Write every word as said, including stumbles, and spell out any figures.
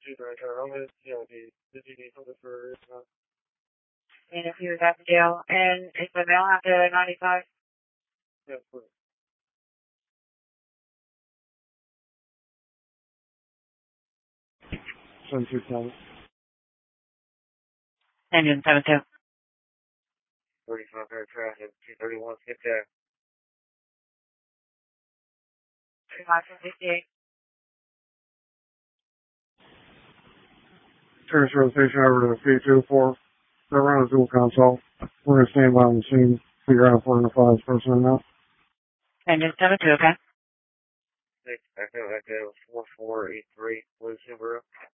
And if he was at the jail, and is the mail after ninety-five? Yes, please. seven two seven. Engine seven two. thirty-five air traffic, two thirty-one, skip there. thirty-five fifty-eight. Transfer the station over to the C two four. They're running a dual console. We're going to stand by on the scene, figure out if we're going to fly this person or not. Engine seven two, okay? Six, Echo, Echo, four four eight three, Blue Subaru.